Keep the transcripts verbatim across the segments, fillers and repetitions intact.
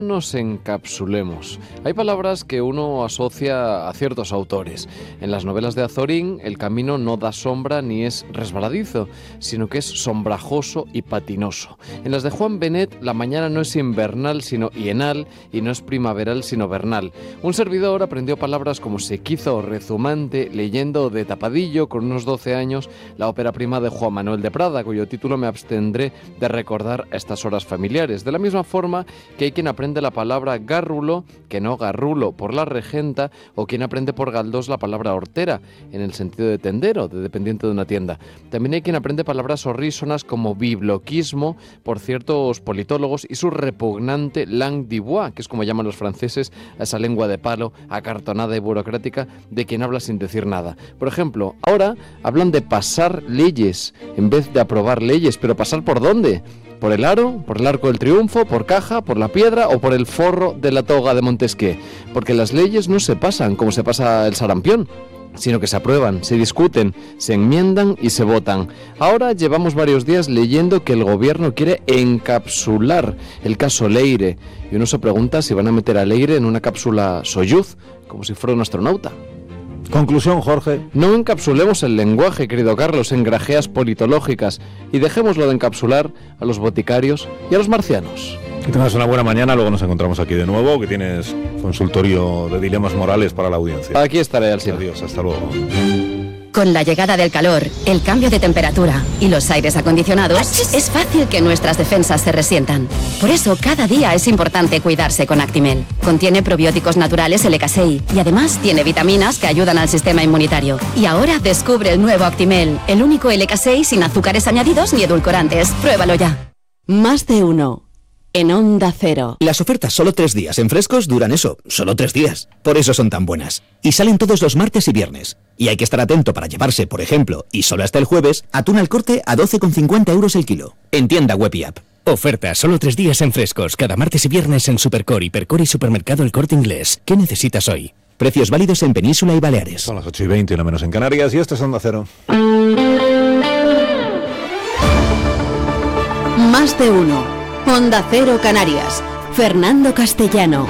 Nos encapsulemos. Hay palabras que uno asocia a ciertos autores. En las novelas de Azorín, el camino no da sombra ni es resbaladizo, sino que es sombrajoso y patinoso. En las de Juan Benet, la mañana no es invernal sino hienal y no es primaveral sino vernal. Un servidor aprendió palabras como sequizo o rezumante leyendo de tapadillo con unos doce años la ópera prima de Juan Manuel de Prada, cuyo título me abstendré de recordar a estas horas familiares. De la misma forma que hay quien aprende la palabra gárrulo, que no garrulo, por la regenta, o quien aprende por Galdós la palabra hortera, en el sentido de tendero, de dependiente de una tienda. También hay quien aprende palabras horrísonas como bibloquismo por ciertos politólogos y su repugnante langue de bois, que es como llaman los franceses a esa lengua de palo, acartonada y burocrática de quien habla sin decir nada. Por ejemplo, ahora hablan de pasar leyes en vez de aprobar leyes, pero ¿pasar por dónde? ¿Por el aro? ¿Por el Arco del Triunfo? ¿Por Caja? ¿Por la Piedra? ¿O por el forro de la toga de Montesquieu? Porque las leyes no se pasan como se pasa el sarampión, sino que se aprueban, se discuten, se enmiendan y se votan. Ahora llevamos varios días leyendo que el gobierno quiere encapsular el caso Leire, y uno se pregunta si van a meter a Leire en una cápsula Soyuz, como si fuera un astronauta. Conclusión, Jorge. No encapsulemos el lenguaje, querido Carlos, en grajeas politológicas y dejémoslo de encapsular a los boticarios y a los marcianos. Que tengas una buena mañana, luego nos encontramos aquí de nuevo, que tienes consultorio de dilemas morales para la audiencia. Aquí estaré, Alcina. Adiós, hasta luego. Con la llegada del calor, el cambio de temperatura y los aires acondicionados, ¡achis!, es fácil que nuestras defensas se resientan. Por eso, cada día es importante cuidarse con Actimel. Contiene probióticos naturales L K S I y además tiene vitaminas que ayudan al sistema inmunitario. Y ahora descubre el nuevo Actimel, el único L K S I sin azúcares añadidos ni edulcorantes. Pruébalo ya. Más de uno. En Onda Cero. Las ofertas solo tres días en Frescos duran eso, solo tres días. Por eso son tan buenas. Y salen todos los martes y viernes. Y hay que estar atento para llevarse, por ejemplo, y solo hasta el jueves, atún al corte a doce con cincuenta euros el kilo. En tienda web y app. Oferta solo tres días en Frescos, cada martes y viernes en Supercore, Hipercore y Supermercado El Corte Inglés. ¿Qué necesitas hoy? Precios válidos en Península y Baleares. Son las ocho y veinte, no menos en Canarias, y esto es Onda Cero. Más de uno. Onda Cero Canarias. Fernando Castellano.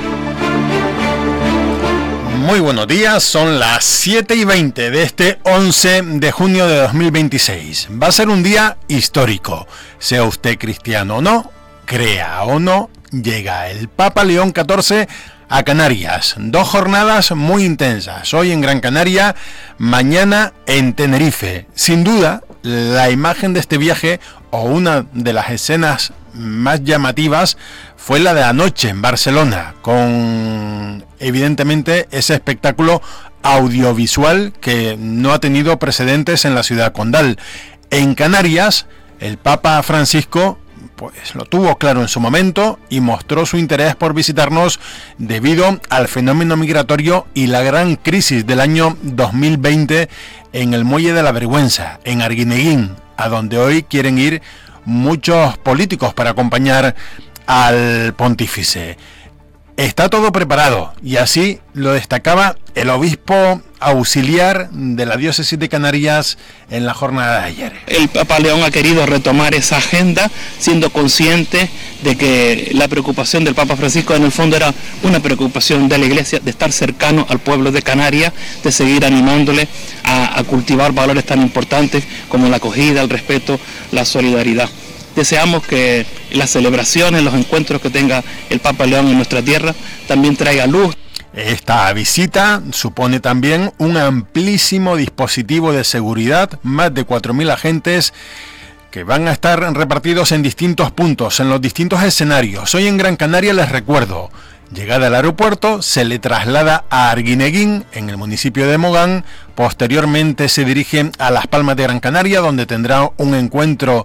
Muy buenos días, son las siete y veinte de este once de junio de dos mil veintiséis. Va a ser un día histórico. Sea usted cristiano o no, crea o no, llega el Papa León catorce a Canarias. Dos jornadas muy intensas. Hoy en Gran Canaria, mañana en Tenerife. Sin duda, la imagen de este viaje, o una de las escenas más llamativas, fue la de anoche en Barcelona, con evidentemente ese espectáculo audiovisual que no ha tenido precedentes en la ciudad condal. En Canarias, el Papa Francisco pues lo tuvo claro en su momento y mostró su interés por visitarnos debido al fenómeno migratorio y la gran crisis del año dos mil veinte en el Muelle de la Vergüenza, en Arguineguín, a donde hoy quieren ir muchos políticos para acompañar al pontífice. Está todo preparado y así lo destacaba el obispo auxiliar de la diócesis de Canarias en la jornada de ayer. El Papa León ha querido retomar esa agenda, siendo consciente de que la preocupación del Papa Francisco en el fondo era una preocupación de la Iglesia, de estar cercano al pueblo de Canarias, de seguir animándole a, a cultivar valores tan importantes como la acogida, el respeto, la solidaridad. Deseamos que las celebraciones, los encuentros que tenga el Papa León en nuestra tierra también traiga luz. Esta visita supone también un amplísimo dispositivo de seguridad, más de cuatro mil agentes que van a estar repartidos en distintos puntos, en los distintos escenarios. Hoy en Gran Canaria, les recuerdo, llegada al aeropuerto, se le traslada a Arguineguín, en el municipio de Mogán. Posteriormente se dirige a Las Palmas de Gran Canaria, donde tendrá un encuentro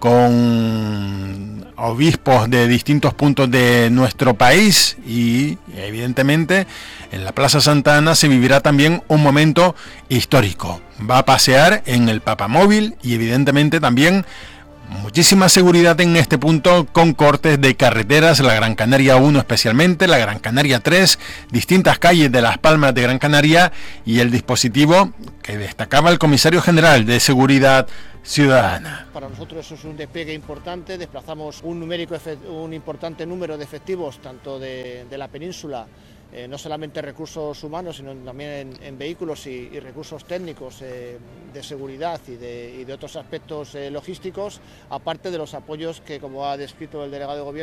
con obispos de distintos puntos de nuestro país y evidentemente en la Plaza Santa Ana se vivirá también un momento histórico. Va a pasear en el Papamóvil y evidentemente también muchísima seguridad en este punto, con cortes de carreteras, la Gran Canaria uno especialmente, la Gran Canaria tres, distintas calles de Las Palmas de Gran Canaria y el dispositivo que destacaba el comisario general de Seguridad ciudadana. Para nosotros eso es un despliegue importante, desplazamos un, numérico, un importante número de efectivos, tanto de, de la península, eh, no solamente recursos humanos, sino también en, en vehículos y, y recursos técnicos eh, de seguridad y de, y de otros aspectos eh, logísticos, aparte de los apoyos que, como ha descrito el delegado de gobierno,